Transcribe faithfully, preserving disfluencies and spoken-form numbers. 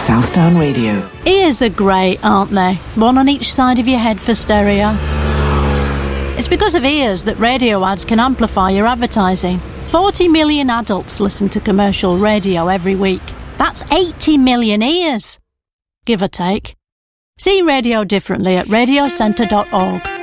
Southdown Radio. Ears are great, aren't they? One on each side of your head for stereo. It's because of ears that radio ads can amplify your advertising. forty million adults listen to commercial radio every week. That's eighty million ears, give or take. See radio differently at radio centre dot org.